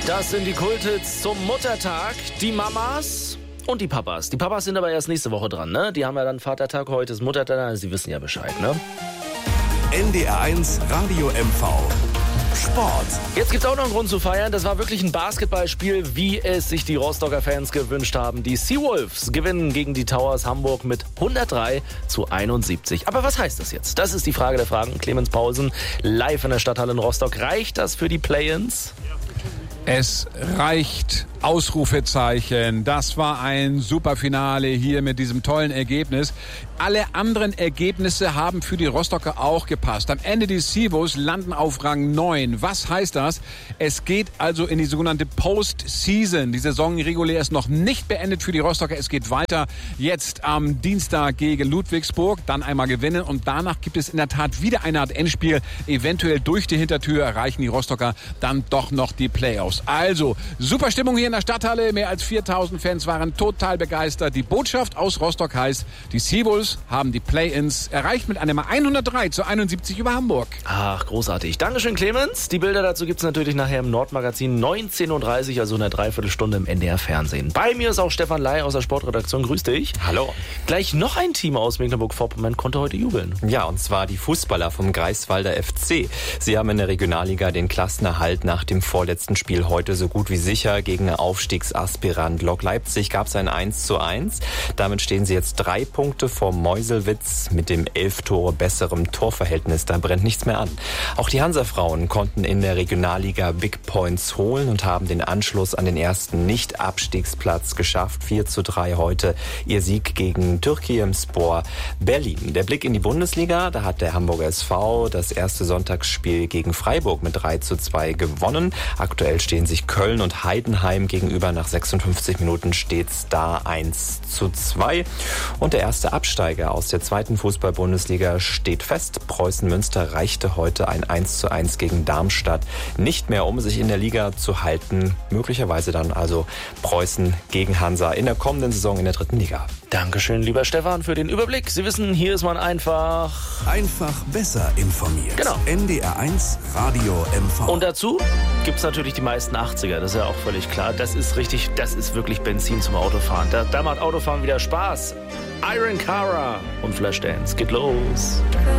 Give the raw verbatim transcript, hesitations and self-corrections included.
Das sind die Kulthits zum Muttertag. Die Mamas und die Papas. Die Papas sind aber erst nächste Woche dran, ne? Die haben ja dann Vatertag, heute ist Muttertag, also Sie wissen ja Bescheid, ne? N D R eins Radio M V. Sport. Jetzt gibt's auch noch einen Grund zu feiern. Das war wirklich ein Basketballspiel, wie es sich die Rostocker Fans gewünscht haben. Die Seawolves gewinnen gegen die Towers Hamburg mit hundertdrei zu einundsiebzig. Aber was heißt das jetzt? Das ist die Frage der Fragen. Clemens Pausen, live in der Stadthalle in Rostock. Reicht das für die Play-ins? Es reicht. Ausrufezeichen. Das war ein super Finale hier mit diesem tollen Ergebnis. Alle anderen Ergebnisse haben für die Rostocker auch gepasst. Am Ende die Seawolves landen auf Rang neun. Was heißt das? Es geht also in die sogenannte Postseason. Die Saison regulär ist noch nicht beendet für die Rostocker. Es geht weiter jetzt am Dienstag gegen Ludwigsburg. Dann einmal gewinnen und danach gibt es in der Tat wieder eine Art Endspiel. Eventuell durch die Hintertür erreichen die Rostocker dann doch noch die Playoffs. Also, super Stimmung hier in der Stadthalle. Mehr als viertausend Fans waren total begeistert. Die Botschaft aus Rostock heißt, die Seawolves haben die Play-ins erreicht mit einem hundertdrei zu einundsiebzig über Hamburg. Ach, großartig. Dankeschön, Clemens. Die Bilder dazu gibt's natürlich nachher im Nordmagazin neunzehn Uhr dreißig, also in einer Dreiviertelstunde im N D R Fernsehen. Bei mir ist auch Stefan Ley aus der Sportredaktion. Grüß dich. Hallo. Gleich noch ein Team aus Mecklenburg-Vorpommern konnte heute jubeln. Ja, und zwar die Fußballer vom Greifswalder F C. Sie haben in der Regionalliga den Klassenerhalt nach dem vorletzten Spiel heute so gut wie sicher. Gegen Aufstiegsaspirant Lok Leipzig gab es ein eins zu eins. Damit stehen sie jetzt drei Punkte vor Meuselwitz mit dem elf Tore besserem Torverhältnis. Da brennt nichts mehr an. Auch die Hansa-Frauen konnten in der Regionalliga Big Points holen und haben den Anschluss an den ersten Nicht-Abstiegsplatz geschafft. vier zu drei heute ihr Sieg gegen Türkiyemspor Berlin. Der Blick in die Bundesliga, da hat der Hamburger S V das erste Sonntagsspiel gegen Freiburg mit drei zu zwei gewonnen. Aktuell stehen sich Köln und Heidenheim gegenüber. Nach sechsundfünfzig Minuten steht's da eins zu zwei. Und der erste Absteiger aus der zweiten Fußball-Bundesliga steht fest. Preußen Münster reichte heute ein eins zu eins gegen Darmstadt nicht mehr, um sich in der Liga zu halten. Möglicherweise dann also Preußen gegen Hansa in der kommenden Saison in der dritten Liga. Dankeschön, lieber Stefan, für den Überblick. Sie wissen, hier ist man einfach... Einfach besser informiert. Genau. N D R eins Radio M V. Und dazu gibt's natürlich die meisten achtziger, das ist ja auch völlig klar. Das ist richtig, das ist wirklich Benzin zum Autofahren. Da, da macht Autofahren wieder Spaß. Iron Cara und Flashdance. Geht los.